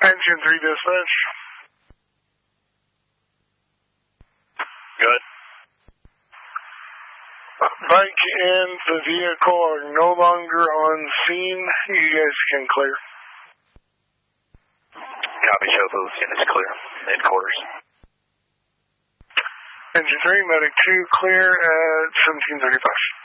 Engine 3 dispatch. Good. Bike and the vehicle are no longer on scene. You guys can clear. Copy, show those units clear. Headquarters. Engine 3, Medic 2, clear at 1735.